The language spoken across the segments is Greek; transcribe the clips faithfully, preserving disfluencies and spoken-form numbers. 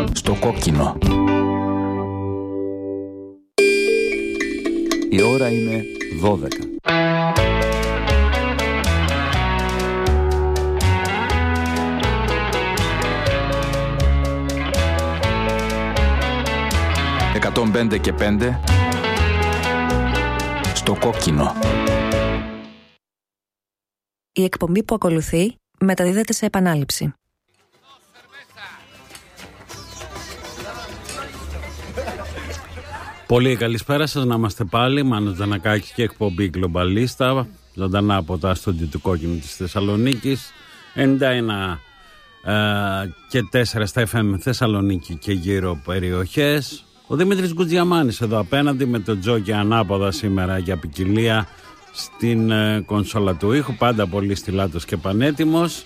Στο κόκκινο. Η ώρα είναι δώδεκα. εκατόν πέντε και πέντε στο κόκκινο. Η εκπομπή που ακολουθεί μεταδίδεται σε επανάληψη. Πολύ καλησπέρα σας, να είμαστε πάλι. Μάνος Δανακάκης και εκπομπή Γκλομπαλίστα, ζωντανά από τα στούντιο του Κόκκινου της Θεσσαλονίκης, ενενήντα ένα ε, και τέσσερα στα εφ εμ Θεσσαλονίκη και γύρω περιοχές. Ο Δημήτρης Γκουτζιαμάνης εδώ απέναντι με τον Τζόκι ανάποδα σήμερα για ποικιλία στην ε, κονσόλα του ήχου, πάντα πολύ στυλάτος και πανέτοιμος.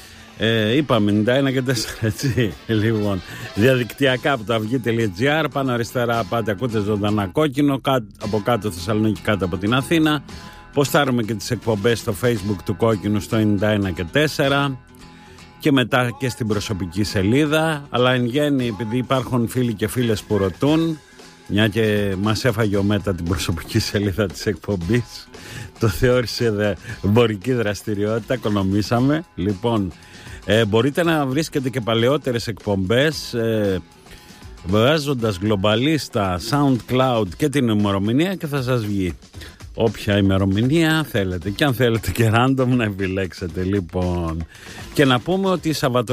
Ε, είπαμε ενενήντα ένα και τέσσερα, έτσι. Λοιπόν, διαδικτυακά από το αυγή τελεία τζι άρ, πάνω αριστερά πάτε, ακούτε ζωντανά Κόκκινο, κάτω, από κάτω Θεσσαλονίκη, κάτω από την Αθήνα. Ποστάρουμε και τις εκπομπές στο Facebook του Κόκκινου στο ενενήντα ένα και τέσσερα και μετά και στην προσωπική σελίδα. Αλλά εν γέννη, επειδή υπάρχουν φίλοι και φίλες που ρωτούν, μια και μας έφαγε ο Μέτα την προσωπική σελίδα της εκπομπής, το θεώρησε δε, εμπορική δραστηριότητα, οικονομήσαμε. Λοιπόν, ε, μπορείτε να βρίσκετε και παλαιότερες εκπομπές ε, βγάζοντας Γκλομπαλίστα, SoundCloud και την ημερομηνία και θα σας βγει όποια ημερομηνία θέλετε, και αν θέλετε και random να επιλέξετε. Λοιπόν, και να πούμε ότι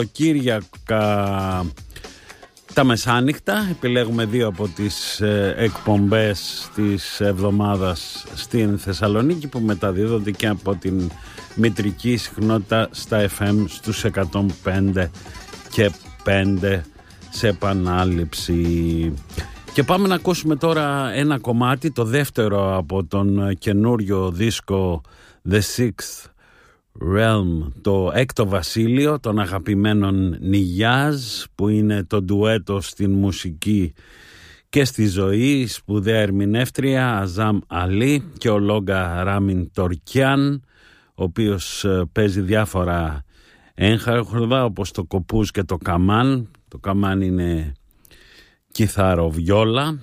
Σαββατοκύριακα τα μεσάνυχτα επιλέγουμε δύο από τις ε, εκπομπές της εβδομάδας στην Θεσσαλονίκη, που μεταδίδονται και από την μητρική συχνότητα στα εφ εμ στους εκατόν πέντε και πέντε σε επανάληψη. Και πάμε να ακούσουμε τώρα ένα κομμάτι, το δεύτερο από τον καινούριο δίσκο The Sixth Realm, το έκτο βασίλειο των αγαπημένων Νιγιάζ, που είναι το ντουέτο στην μουσική και στη ζωή, σπουδαία ερμηνεύτρια Αζάμ Αλή και ο Λόγκα Ράμιν Τορκιάν, ο οποίος παίζει διάφορα έγχαρχορδα όπως το κοπούς και το καμάν. Το καμάν είναι κιθάρο βιόλα.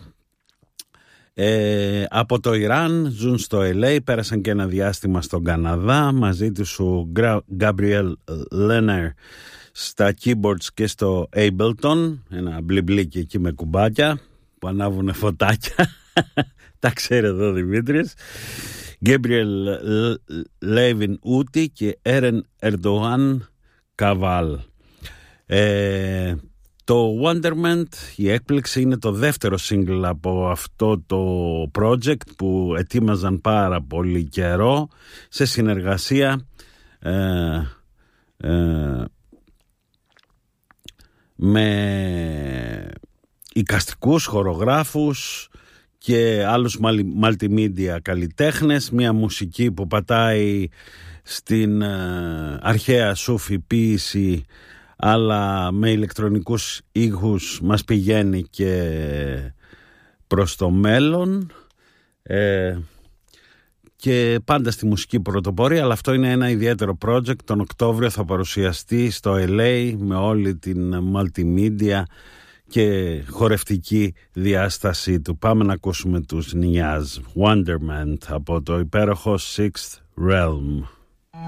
Ε, από το Ιράν ζουν στο ελ έι, πέρασαν και ένα διάστημα στον Καναδά. Μαζί τους ο Γκάμπριελ Λένερ στα keyboards και στο Ableton, ένα μπλιμπλίκι εκεί με κουμπάκια που ανάβουνε φωτάκια. Τα ξέρει εδώ ο Δημήτρης. Γκάμπριελ Λέβιν Ούτι και Έρεν Ερντογάν Καβάλ. ε, Το Wonderment, η έκπληξη, είναι το δεύτερο single από αυτό το project που ετοίμαζαν πάρα πολύ καιρό σε συνεργασία ε, ε, με εικαστικούς, χορογράφους και άλλους multimedia καλλιτέχνες. Μια μουσική που πατάει στην ε, αρχαία σούφι ποίηση, αλλά με ηλεκτρονικούς ήχους μας πηγαίνει και προς το μέλλον, ε, και πάντα στη μουσική πρωτοπορία. Αλλά αυτό είναι ένα ιδιαίτερο project. Τον Οκτώβριο θα παρουσιαστεί στο ελ έι με όλη την multimedia και χορευτική διάσταση του. Πάμε να ακούσουμε τους Νιάζ, Wonderment, από το υπέροχο Sixth Realm.